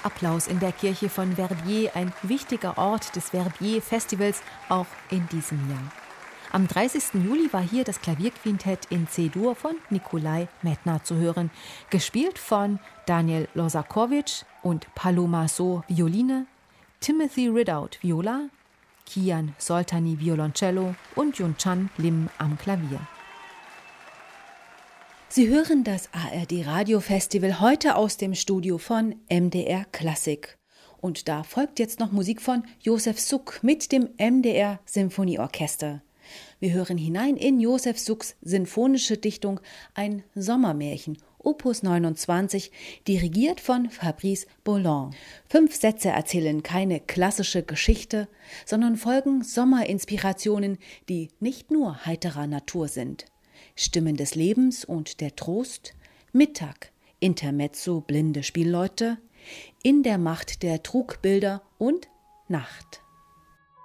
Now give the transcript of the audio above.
Applaus in der Kirche von Verbier, ein wichtiger Ort des Verbier-Festivals, auch in diesem Jahr. Am 30. Juli war hier das Klavierquintett in C-Dur von Nikolai Medtner zu hören, gespielt von Daniel Losakowitsch und Paloma So Violine, Timothy Ridout Viola, Kian Soltani Violoncello und Yunchan Lim am Klavier. Sie hören das ARD-Radio-Festival heute aus dem Studio von MDR Klassik. Und da folgt jetzt noch Musik von Josef Suk mit dem MDR Symphonieorchester. Wir hören hinein in Josef Suks sinfonische Dichtung Ein Sommermärchen, Opus 29, dirigiert von Fabrice Boland. 5 Sätze erzählen keine klassische Geschichte, sondern folgen Sommerinspirationen, die nicht nur heiterer Natur sind. Stimmen des Lebens und der Trost, Mittag, Intermezzo, blinde Spielleute, in der Macht der Trugbilder und Nacht.